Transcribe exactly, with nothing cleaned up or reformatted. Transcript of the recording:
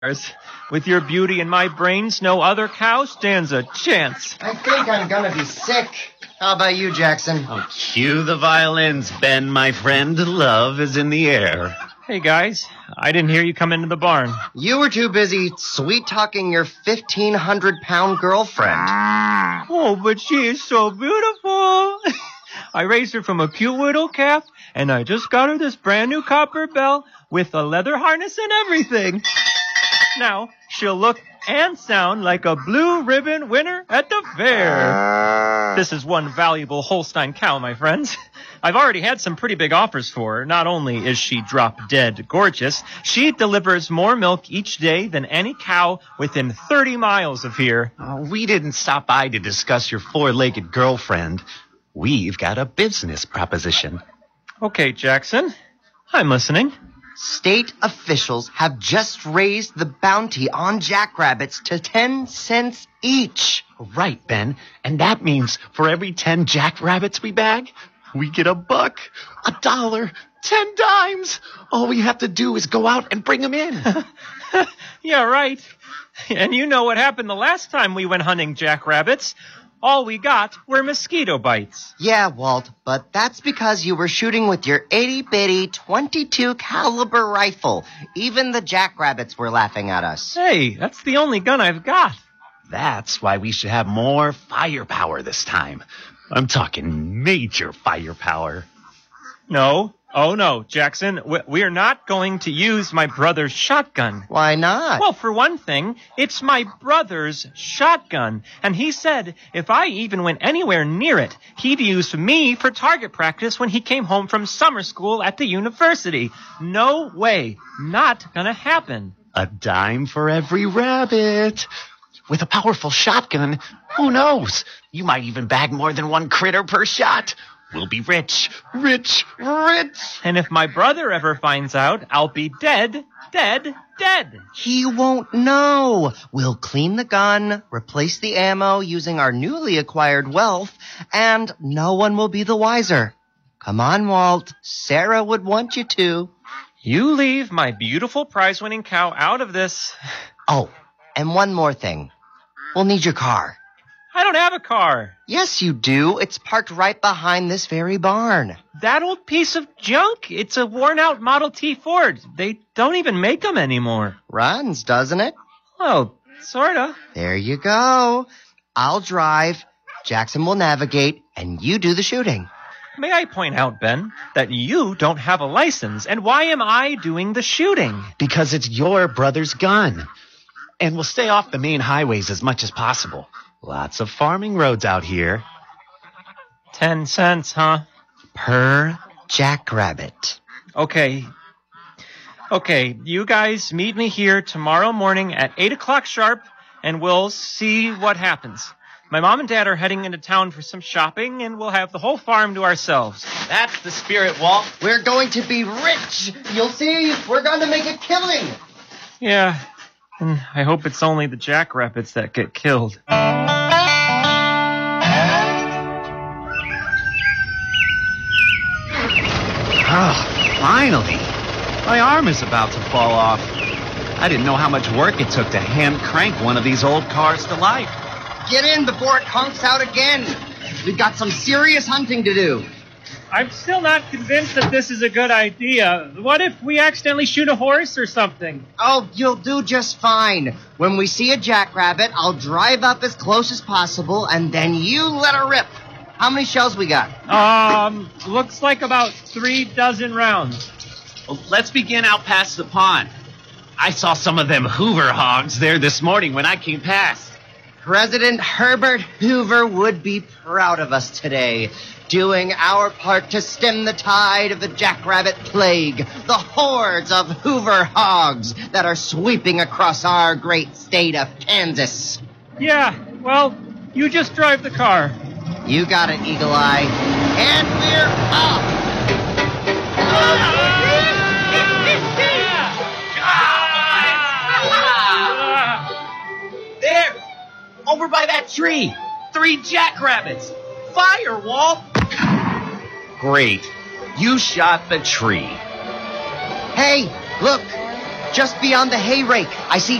With your beauty and my brains, no other cow stands a chance. I think I'm gonna be sick. How about you, Jackson? Oh, cue the violins, Ben, my friend. Love is in the air. Hey, guys. I didn't hear you come into the barn. You were too busy sweet-talking your fifteen hundred pound girlfriend. Oh, but she is so beautiful. I raised her from a cute little calf, and I just got her this brand new copper bell with a leather harness and everything. Now, she'll look and sound like a blue ribbon winner at the fair. This is one valuable Holstein cow, my friends. I've already had some pretty big offers for her. Not only is she drop-dead gorgeous, she delivers more milk each day than any cow within thirty miles of here. Oh, we didn't stop by to discuss your four-legged girlfriend. We've got a business proposition. Okay, Jackson. I'm listening. State officials have just raised the bounty on jackrabbits to ten cents each. Right, Ben. And that means for every ten jackrabbits we bag, we get a buck, a dollar, ten dimes. All we have to do is go out and bring them in. Yeah, right. And you know what happened the last time we went hunting jackrabbits. All we got were mosquito bites. Yeah, Walt, but that's because you were shooting with your itty-bitty twenty-two caliber rifle. Even the jackrabbits were laughing at us. Hey, that's the only gun I've got. That's why we should have more firepower this time. I'm talking major firepower. No. Oh, no, Jackson. We're not going to use my brother's shotgun. Why not? Well, for one thing, it's my brother's shotgun. And he said if I even went anywhere near it, he'd use me for target practice when he came home from summer school at the university. No way. Not gonna happen. A dime for every rabbit. With a powerful shotgun, who knows? You might even bag more than one critter per shot. We'll be rich, rich, rich. And if my brother ever finds out, I'll be dead, dead, dead. He won't know. We'll clean the gun, replace the ammo using our newly acquired wealth, and no one will be the wiser. Come on, Walt. Sarah would want you to. You leave my beautiful prize-winning cow out of this. Oh, and one more thing. We'll need your car. I don't have a car. Yes, you do. It's parked right behind this very barn. That old piece of junk? It's a worn-out Model T Ford. They don't even make them anymore. Runs, doesn't it? Oh, sorta. There you go. I'll drive, Jackson will navigate, and you do the shooting. May I point out, Ben, that you don't have a license, and why am I doing the shooting? Because it's your brother's gun. And we'll stay off the main highways as much as possible. Lots of farming roads out here. Ten cents, huh? Per jackrabbit. Okay. Okay, you guys meet me here tomorrow morning at eight o'clock sharp, and we'll see what happens. My mom and dad are heading into town for some shopping, and we'll have the whole farm to ourselves. That's the spirit, Walt. We're going to be rich. You'll see. We're going to make a killing. Yeah. And I hope it's only the jackrabbits that get killed. Oh, finally. My arm is about to fall off. I didn't know how much work it took to hand crank one of these old cars to life. Get in before it conks out again. We've got some serious hunting to do. I'm still not convinced that this is a good idea. What if we accidentally shoot a horse or something? Oh, you'll do just fine. When we see a jackrabbit, I'll drive up as close as possible, and then you let her rip. How many shells we got? Um, looks like about three dozen rounds. Well, let's begin out past the pond. I saw some of them Hoover hogs there this morning when I came past. President Herbert Hoover would be proud of us today, doing our part to stem the tide of the jackrabbit plague, the hordes of Hoover hogs that are sweeping across our great state of Kansas. Yeah, well, you just drive the car. You got it, Eagle Eye. And we're off! There! Over by that tree! Three jackrabbits! Fire, Walt! Great. You shot the tree. Hey, look! Just beyond the hay rake, I see